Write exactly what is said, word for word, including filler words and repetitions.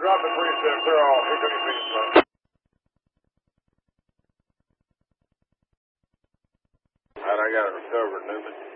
Drop the preset, clear all. Here comes your meeting, son. All right, I got it recovered, Newman.